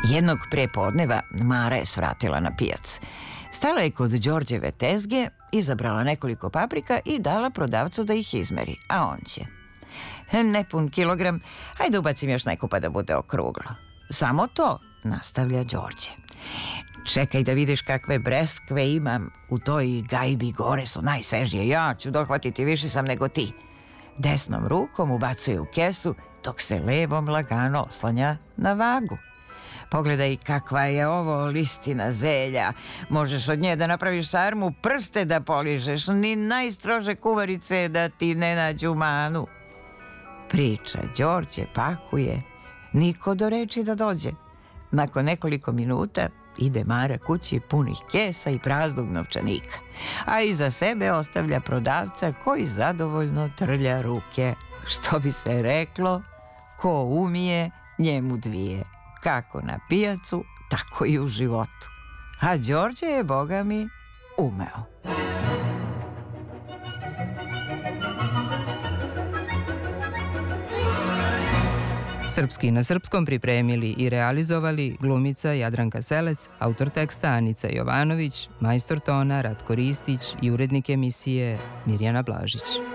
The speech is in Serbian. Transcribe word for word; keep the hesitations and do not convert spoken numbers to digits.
Jednog prepodneva Mara je svratila na pijac. Stala je kod Đorđeve tezge, izabrala nekoliko paprika i dala prodavcu da ih izmeri, a on će. Nepun kilogram, hajde ubacim još neku pa da bude okruglo. Samo to, nastavlja Đorđe. Čekaj da vidiš kakve breskve imam, u toj gajbi gore su najsvežije, ja ću dohvatiti, više sam nego ti. Desnom rukom ubacuje u kesu, dok se levom lagano oslanja na vagu. Pogledaj kakva je ovo listina zelja, možeš od nje da napraviš sarmu, prste da poližeš, ni najstrože kuvarice da ti ne nađu manu. Priča, Đorđe pakuje, niko do reči da dođe. Nakon nekoliko minuta ide Mara kući punih kesa i praznog novčanika, a iza sebe ostavlja prodavca koji zadovoljno trlja ruke. Što bi se reklo, ko umije, njemu dvije. Kako na pijacu, tako i u životu. A Đorđe je, boga mi, umeo. Srpski na srpskom pripremili i realizovali glumica Jadranka Selec, autor teksta Anica Jovanović, majstor tona Ratko Ristić i urednik emisije Mirjana Blažić.